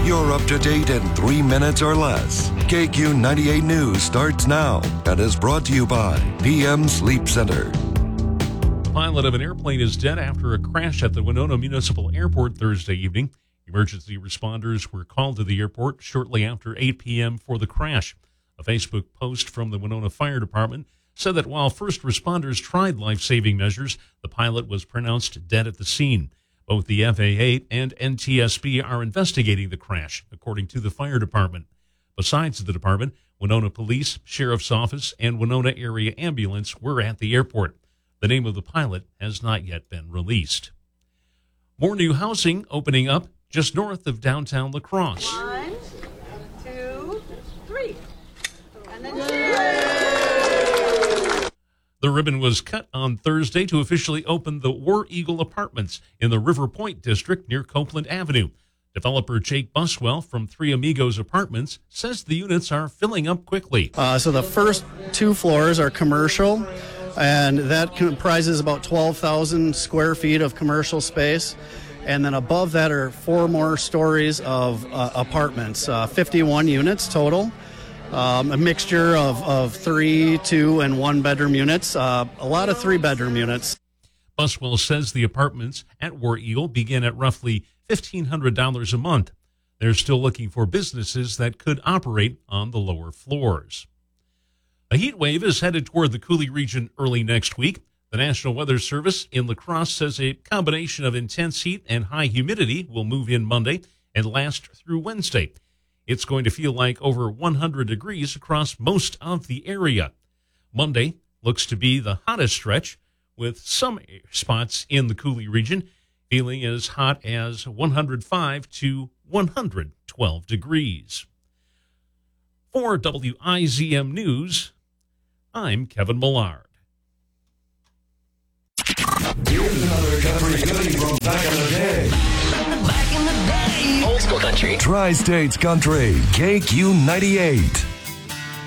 You're up to date in 3 minutes or less. KQ 98 News starts now and is brought to you by PM Sleep Center. The pilot of an airplane is dead after a crash at the Winona Municipal Airport Thursday evening. Emergency responders were called to the airport shortly after 8 p.m. for the crash. A Facebook post from the Winona Fire Department said that while first responders tried life-saving measures, the pilot was pronounced dead at the scene. Both the FAA and NTSB are investigating the crash, according to the fire department. Besides the department, Winona Police, Sheriff's Office, and Winona Area Ambulance were at the airport. The name of the pilot has not yet been released. More new housing opening up just north of downtown La Crosse. 1, 2, 3. And then The ribbon was cut on Thursday to officially open the War Eagle Apartments in the River Point district near Copeland Avenue. Developer Jake Buswell from Three Amigos Apartments says the units are filling up quickly. So the first 2 floors are commercial, and that comprises about 12,000 square feet of commercial space. And then above that are 4 more stories of apartments, 51 units total. A mixture of 3, 2, and 1 bedroom units, a lot of 3 bedroom units. Buswell says the apartments at War Eagle begin at roughly $1,500 a month. They're still looking for businesses that could operate on the lower floors. A heat wave is headed toward the Coulee region early next week. The National Weather Service in La Crosse says a combination of intense heat and high humidity will move in Monday and last through Wednesday. It's going to feel like over 100 degrees across most of the area. Monday looks to be the hottest stretch, with some spots in the Coulee region feeling as hot as 105 to 112 degrees. For WIZM News, I'm Kevin Millard. Here's another country goodie from back in the day. Back in the day. Old school country. Tri-States Country, KQ 98.